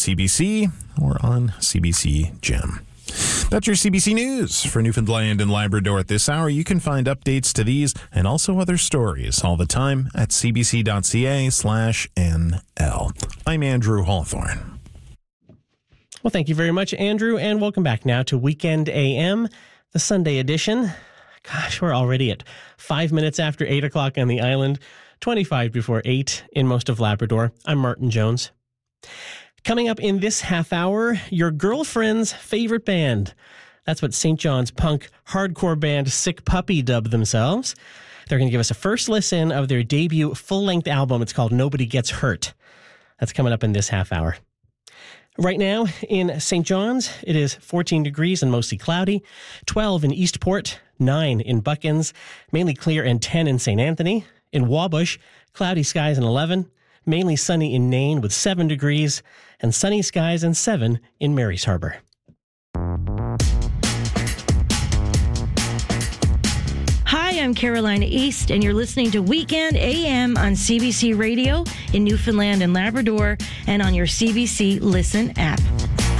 CBC or on CBC Gem. That's your CBC News for Newfoundland and Labrador at this hour. You can find updates to these and also other stories all the time at cbc.ca/NL. I'm Andrew Hawthorne. Well, thank you very much, Andrew, and welcome back now to Weekend AM, the Sunday edition. Gosh, we're already at 5 minutes after 8 o'clock on the island, 25 before 8 in most of Labrador. I'm Martin Jones. Coming up in this half hour, your girlfriend's favorite band. That's what St. John's punk hardcore band Sick Puppy dubbed themselves. They're going to give us a first listen of their debut full-length album. It's called Nobody Gets Hurt. That's coming up in this half hour. Right now in St. John's, it is 14 degrees and mostly cloudy, 12 in Eastport, 9 in Buckins, mainly clear and 10 in St. Anthony. In Wabush, cloudy skies and 11, mainly sunny in Nain with 7 degrees, and sunny skies and 7 in Mary's Harbor. Hi, I'm Carolina East, and you're listening to Weekend AM on CBC Radio in Newfoundland and Labrador and on your CBC Listen app.